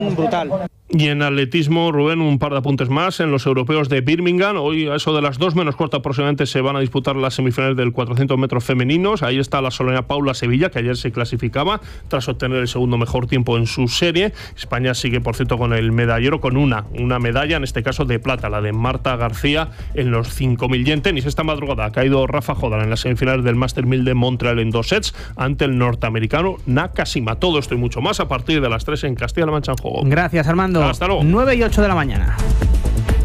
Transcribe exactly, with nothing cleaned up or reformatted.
brutal. Y en atletismo, Rubén, un par de apuntes más. En los europeos de Birmingham, hoy a eso de las dos menos cuarto aproximadamente se van a disputar las semifinales del cuatrocientos metros femeninos. Ahí está la solera Paula Sevilla, que ayer se clasificaba tras obtener el segundo mejor tiempo en su serie. España sigue, por cierto, con el medallero, con una, una medalla, en este caso de plata, la de Marta García en los cinco mil. Y en tenis, esta madrugada ha caído Rafa Jodar en las semifinales del Master mil de Montreal en dos sets ante el norteamericano Nakashima. Todo esto y mucho más a partir de las tres en Castilla-La Mancha en Juego. Gracias, Armando. Hasta luego. nueve y ocho de la mañana.